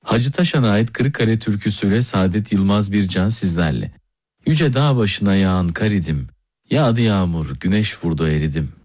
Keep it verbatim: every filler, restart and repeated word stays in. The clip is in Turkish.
Hacı Taşan'a ait Kırıkkale türküsüyle Saadet Yılmaz Bircan sizlerle. Yüce dağ başına yağan kar idim, yağdı yağmur, güneş vurdu eridim.